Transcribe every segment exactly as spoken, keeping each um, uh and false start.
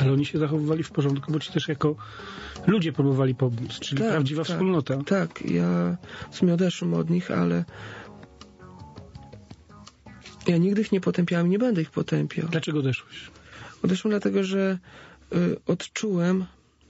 Ale oni się zachowywali w porządku, bo ci też jako ludzie próbowali pomóc, czyli tak, prawdziwa tak, wspólnota. Tak, ja w sumie odeszłem od nich, ale ja nigdy ich nie potępiałem, nie będę ich potępiał. Dlaczego odeszłeś? Odeszłem dlatego, że y, odczułem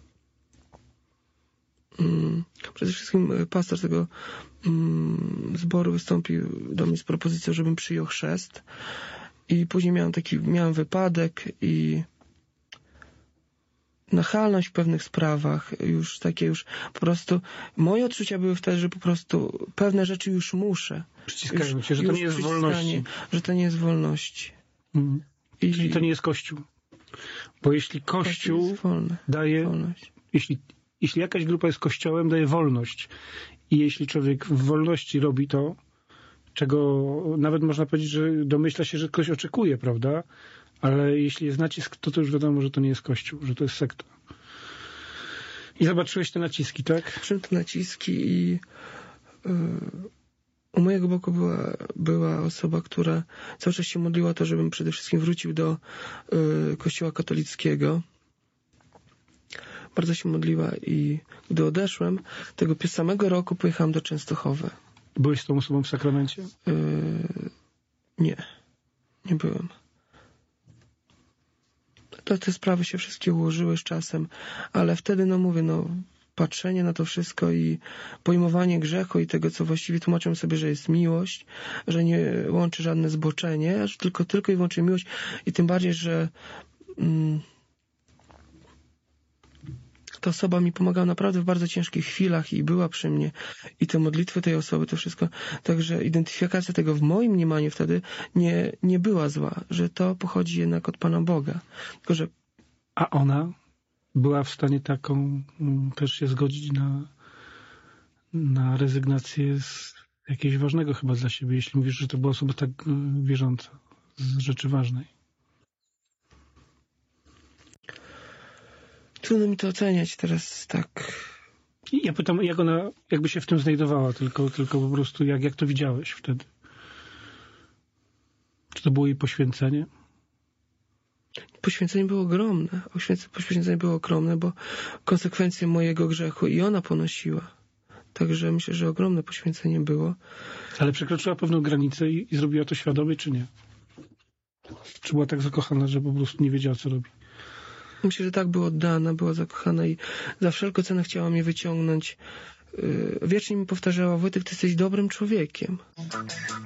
mm, przede wszystkim pastor tego mm, zboru wystąpił do mnie z propozycją, żebym przyjął chrzest i później miałem taki, miałem wypadek i nachalność w pewnych sprawach, już takie już po prostu, moje odczucia były wtedy, że po prostu pewne rzeczy już muszę. Przyciskają cię, że to nie jest wolności. Że to nie jest wolności. Mhm. I, Czyli to nie jest Kościół. Bo jeśli Kościół wolny, daje, wolność. Jeśli, jeśli jakaś grupa jest Kościołem, daje wolność. I jeśli człowiek w wolności robi to, czego nawet można powiedzieć, że domyśla się, że ktoś oczekuje, prawda? Ale jeśli jest nacisk, to to już wiadomo, że to nie jest Kościół, że to jest sekta. I zobaczyłeś te naciski, tak? Czym te naciski i yy, u mojego boku była, była osoba, która cały czas się modliła o to, żebym przede wszystkim wrócił do yy, Kościoła katolickiego. Bardzo się modliła i gdy odeszłem, tego samego roku pojechałem do Częstochowy. Byłeś z tą osobą w sakramencie? Yy, nie. Nie byłem. To te sprawy się wszystkie ułożyły z czasem, ale wtedy, no mówię, no patrzenie na to wszystko i pojmowanie grzechu i tego, co właściwie tłumaczą sobie, że jest miłość, że nie łączy żadne zboczenie, aż tylko, tylko i wyłącznie miłość i tym bardziej, że mm, ta osoba mi pomagała naprawdę w bardzo ciężkich chwilach i była przy mnie i te modlitwy tej osoby, to wszystko, także identyfikacja tego w moim mniemaniu wtedy nie, nie była zła, że to pochodzi jednak od Pana Boga. Tylko, że A ona była w stanie taką mm, też się zgodzić na, na rezygnację z jakiegoś ważnego chyba dla siebie, jeśli mówisz, że to była osoba tak y, wierząca, z rzeczy ważnej. trudno mi to oceniać teraz tak. I ja pytam, jak ona jakby się w tym znajdowała, tylko, tylko po prostu jak, jak to widziałeś wtedy? Czy to było jej poświęcenie? Poświęcenie było ogromne. Poświęcenie było ogromne, bo konsekwencje mojego grzechu i ona ponosiła. Także myślę, że ogromne poświęcenie było. Ale przekroczyła pewną granicę i, i zrobiła to świadomie, czy nie? Czy była tak zakochana, że po prostu nie wiedziała, co robi? Myślę, że tak, była oddana, była zakochana i za wszelką cenę chciała mnie wyciągnąć. Wiecznie mi powtarzała: Wojtek, ty jesteś dobrym człowiekiem.